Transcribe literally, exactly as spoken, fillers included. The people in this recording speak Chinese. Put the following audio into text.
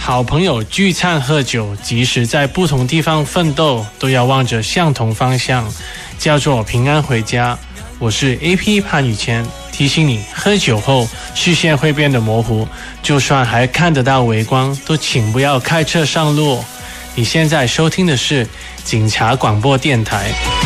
好朋友聚餐喝酒，即使在不同地方奋斗，都要望着相同方向，叫做平安回家。我是 A P 潘宇谦，提醒你，喝酒后视线会变得模糊，就算还看得到微光，都请不要开车上路。你现在收听的是警察广播电台。